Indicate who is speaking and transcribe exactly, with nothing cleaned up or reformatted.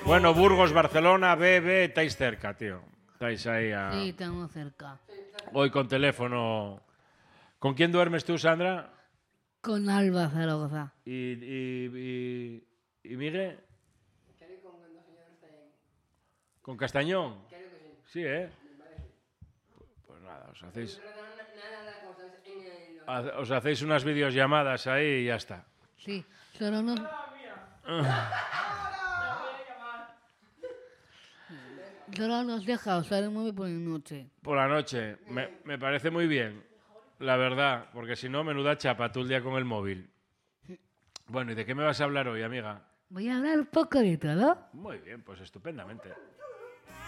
Speaker 1: Bueno, Burgos, Barcelona, B, B, estáis cerca, tío. Estáis ahí a...
Speaker 2: Sí, estamos cerca.
Speaker 1: Hoy con teléfono... ¿Con quién duermes tú, Sandra?
Speaker 2: Con Alba Zaragoza.
Speaker 1: ¿Y, y, y, y Miguel? ¿Con Castañón? Sí, ¿eh? Pues nada, os hacéis... Os hacéis unas videollamadas ahí y ya está.
Speaker 2: Sí, solo nos... Solo nos deja usar el móvil por la noche.
Speaker 1: Por la noche. Me, me parece muy bien, la verdad, porque si no, menuda chapa tú el día con el móvil. Bueno, ¿y de qué me vas a hablar hoy, amiga?
Speaker 2: Voy a hablar un poco de todo.
Speaker 1: Muy bien, pues estupendamente.